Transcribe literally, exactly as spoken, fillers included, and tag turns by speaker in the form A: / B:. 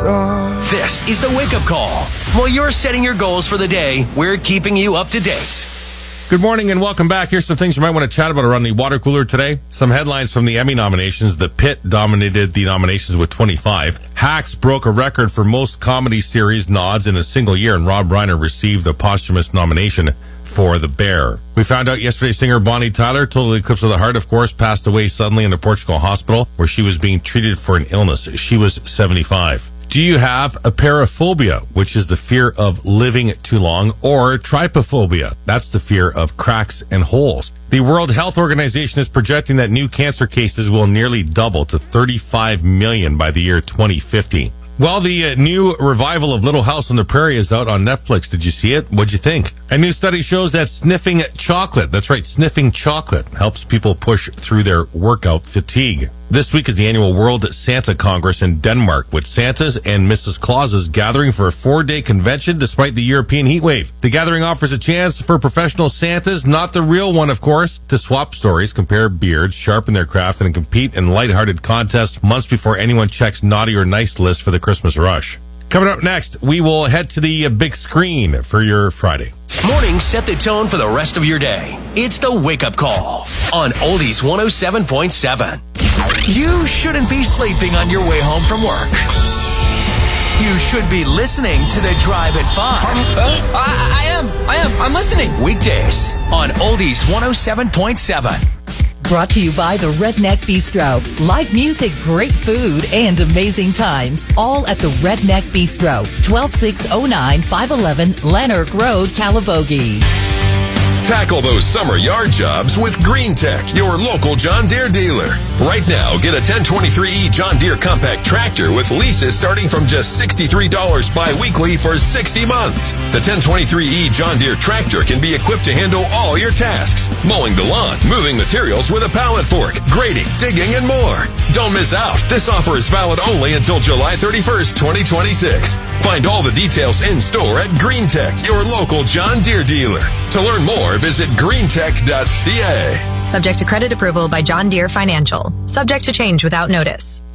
A: This is the Wake Up Call. While you're setting your goals for the day, we're keeping you up to date.
B: Good morning and welcome back. Here's some things you might want to chat about around the water cooler today. Some headlines from the Emmy nominations. The Pit dominated the nominations with twenty-five. Hacks broke a record for most comedy series nods in a single year, and Rob Reiner received the posthumous nomination for The Bear. We found out yesterday singer Bonnie Tyler, Total Eclipse of the Heart, of course, passed away suddenly in a Portugal hospital where she was being treated for an illness. She was seventy-five. Do you have apeirophobia, which is the fear of living too long, or trypophobia? That's the fear of cracks and holes. The World Health Organization is projecting that new cancer cases will nearly double to thirty-five million by the year twenty fifty. Well, the uh, new revival of Little House on the Prairie is out on Netflix. Did you see it? What'd you think? A new study shows that sniffing chocolate, that's right, sniffing chocolate, helps people push through their workout fatigue. This week is the annual World Santa Congress in Denmark, with Santas and Missus Clauses gathering for a four-day convention despite the European heat wave. The gathering offers a chance for professional Santas, not the real one, of course, to swap stories, compare beards, sharpen their craft, and compete in lighthearted contests months before anyone checks naughty or nice list for the Christmas rush. Coming up next, we will head to the big screen for your Friday.
A: Mornings set the tone for the rest of your day. It's the Wake Up Call on Oldies one oh seven point seven. You shouldn't be sleeping on your way home from work. You should be listening to the Drive at five.
C: Uh, I, I am. I am. I'm listening.
A: Weekdays on Oldies one oh seven point seven.
D: Brought to you by the Redneck Bistro. Live music, great food, and amazing times. All at the Redneck Bistro. twelve six oh nine, five eleven Lanark Road, Calivogie.
E: Tackle those summer yard jobs with Green Tech, your local John Deere dealer. Right now, get a ten twenty-three E John Deere compact tractor with leases starting from just sixty-three dollars bi-weekly for sixty months. The ten twenty-three E John Deere tractor can be equipped to handle all your tasks. Mowing the lawn, moving materials with a pallet fork, grading, digging, and more. Don't miss out. This offer is valid only until July thirty-first, twenty twenty-six. Find all the details in store at Green Tech, your local John Deere dealer. To learn more, visit green tech dot c a.
F: Subject to credit approval by John Deere Financial. Subject to change without notice.